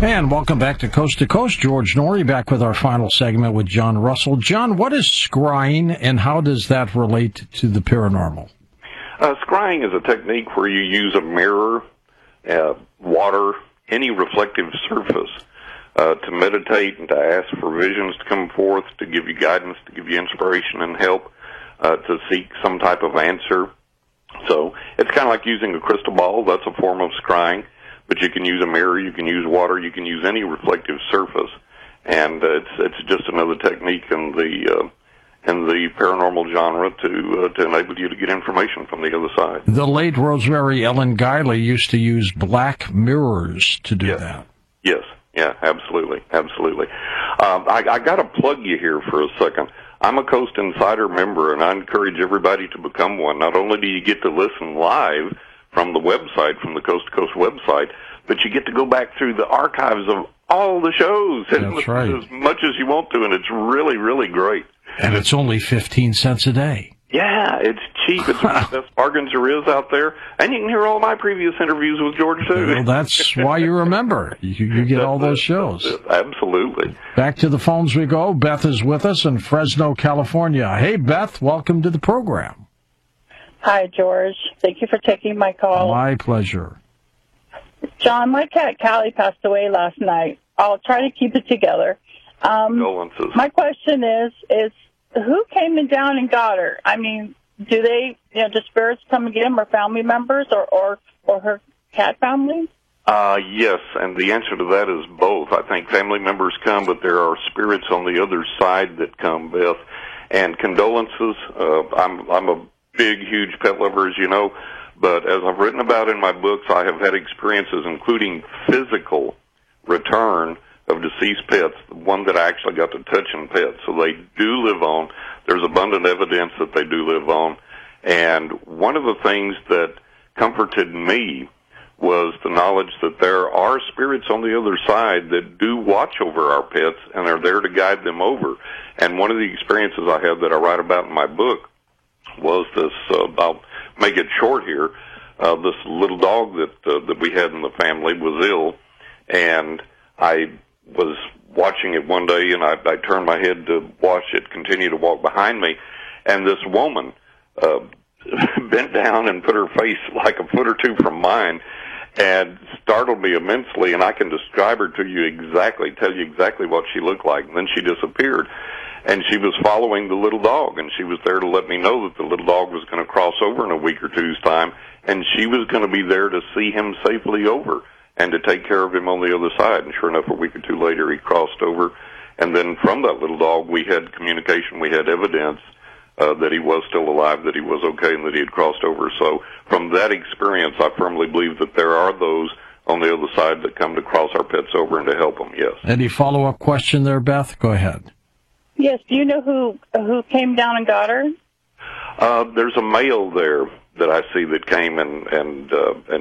And welcome back to Coast. George Noory back with our final segment with John Russell. John, what is scrying and how does that relate to the paranormal? Scrying is a technique where you use a mirror, water, any reflective surface to meditate and to ask for visions to come forth, to give you guidance, to give you inspiration and help, to seek some type of answer. So it's kind of like using a crystal ball. That's a form of scrying. But you can use a mirror, you can use water, you can use any reflective surface, and it's just another technique in the paranormal genre to enable you to get information from the other side. The late Rosemary Ellen Guiley used to use black mirrors to do that. Yes, yeah, absolutely. I got to plug you here for a second. I'm a Coast Insider member, and I encourage everybody to become one. Not only do you get to listen live from the website, from the Coast to Coast website, but you get to go back through the archives of all the shows and listen as much as you want to, and it's really, really great. And it's only 15 cents a day. Yeah, it's cheap. It's one of the best bargains there is out there. And you can hear all my previous interviews with George, too. Well, that's why you remember. You get all those shows. Absolutely. Back to the phones we go. Beth is with us in Fresno, California. Hey, Beth, welcome to the program. Hi, George. Thank you for taking my call. My pleasure. John, my cat Callie passed away last night. I'll try to keep it together. Condolences. My question is who came down and got her? I mean, do they, do spirits come and get them, or family members, or her cat family? Yes, and the answer to that is both. I think family members come, but there are spirits on the other side that come, Beth. And condolences. I'm a big, huge pet lover, as you know, but as I've written about in my books, I have had experiences including physical return of deceased pets, one that I actually got to touch in pets. So they do live on. There's abundant evidence that they do live on. And one of the things that comforted me was the knowledge that there are spirits on the other side that do watch over our pets and are there to guide them over. And one of the experiences I had that I write about in my book was this, I'll make it short here, this little dog that we had in the family was ill, and I was watching it one day, and I turned my head to watch it continue to walk behind me, and this woman bent down and put her face like a foot or two from mine and startled me immensely, and I can describe her to you exactly, tell you exactly what she looked like, and then she disappeared. And she was following the little dog, and she was there to let me know that the little dog was going to cross over in a week or two's time, and she was going to be there to see him safely over and to take care of him on the other side. And sure enough, a week or two later, he crossed over. And then from that little dog, we had communication, we had evidence that he was still alive, that he was okay, and that he had crossed over. So from that experience, I firmly believe that there are those on the other side that come to cross our pets over and to help them, yes. Any follow-up question there, Beth? Go ahead. Yes. Do you know who came down and got her? There's a male there that I see that came and